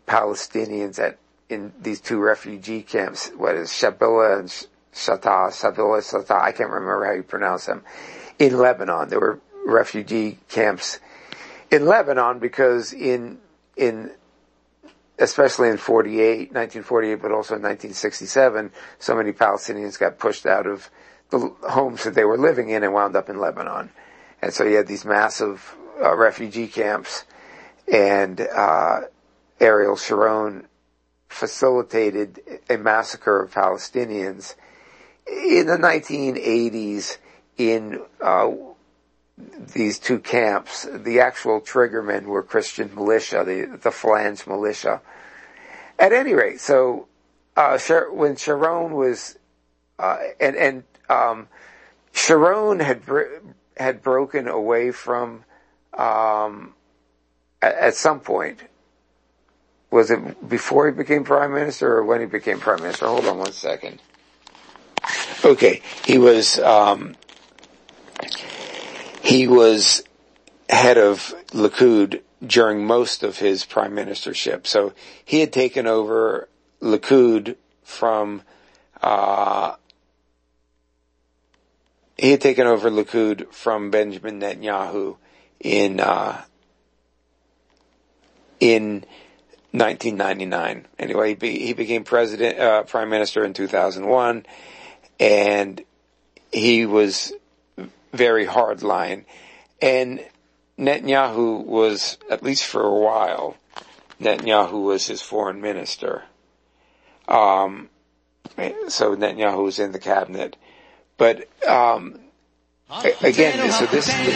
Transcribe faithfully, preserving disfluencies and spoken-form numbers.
Palestinians at in these two refugee camps. What is Shabila and Shattah? Shabila, Shattah. I can't remember how you pronounce them. In Lebanon, there were refugee camps in Lebanon because in in especially in forty-eight, nineteen forty-eight, but also in nineteen sixty-seven, so many Palestinians got pushed out of the homes that they were living in and wound up in Lebanon. And so you had these massive uh, refugee camps, and uh, Ariel Sharon facilitated a massacre of Palestinians in the nineteen eighties in uh, these two camps. The actual triggermen were Christian militia, the, the Phalange militia. At any rate, so uh, when Sharon was, uh, and and um, Sharon had br- had broken away from, um, at, at some point. Was it before he became prime minister or when he became prime minister? Hold on one second. Okay, he was um, he was head of Likud during most of his prime ministership. So he had taken over Likud from uh, he had taken over Likud from Benjamin Netanyahu in uh, in nineteen ninety-nine. Anyway, he, be, he became president, uh, prime minister in two thousand one, and he was very hardline. And Netanyahu was, at least for a while, Netanyahu was his foreign minister. Um, so Netanyahu was in the cabinet. But, um, again, so this is the